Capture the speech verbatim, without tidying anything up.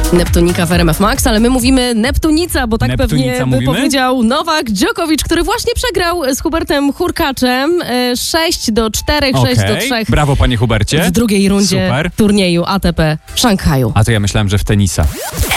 Neptunika w R M F Max, ale my mówimy Neptunica, bo tak Neptunica pewnie mówimy? by powiedział Nowak Dżokowicz, który właśnie przegrał z Hubertem Hurkaczem sześć do czterech, Okej. sześć do trzech Brawo, panie Hubercie. w drugiej rundzie Super. turnieju A T P w Szanghaju. A to ja myślałem, że w tenisa.